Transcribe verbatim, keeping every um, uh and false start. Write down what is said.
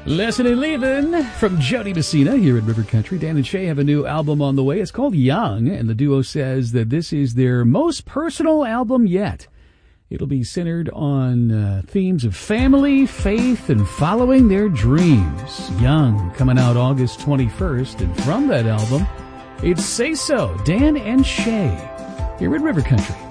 Lesson in Leaving from Jody Messina here at River Country. Dan and Shay have a new album on the way. It's called Young, and the duo says that this is their most personal album yet. It'll be centered on uh, themes of family, faith, and following their dreams. Young, coming out August twenty-first, and from that album, it's Say So, Dan and Shay, here at River Country.